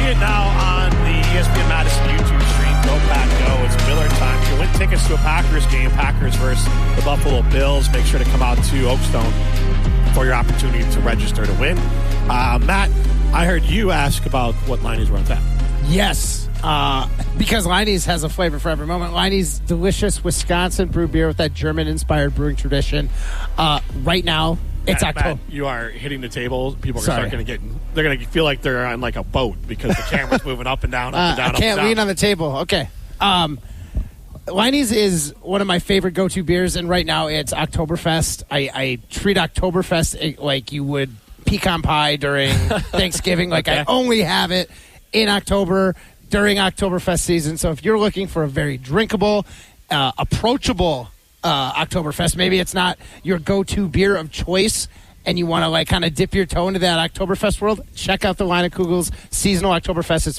it now on the ESPN Madison YouTube stream. Go Pack Go. It's Miller time. If you win tickets to a Packers game, Packers versus the Buffalo Bills, make sure to come out to Oakstone for your opportunity to register to win. Matt, I heard you ask about what Liney's runs at. Yes, because Liney's has a flavor for every moment. Liney's delicious Wisconsin brew beer with that German-inspired brewing tradition. Right now, it's October. Matt, you are hitting the table. People are going to get. They're going to feel like they're on like a boat because the camera's moving up and down, up and down. I can't up and lean down. on the table. Okay. Liney's is one of my favorite go-to beers, and right now it's Oktoberfest. I treat Oktoberfest like you would pecan pie during Thanksgiving. Like I only have it in October during Oktoberfest season. So if you're looking for a very drinkable, approachable Oktoberfest, maybe it's not your go-to beer of choice, and you want to like kind of dip your toe into that Oktoberfest world, check out the Line of Kugel's seasonal Oktoberfest. It's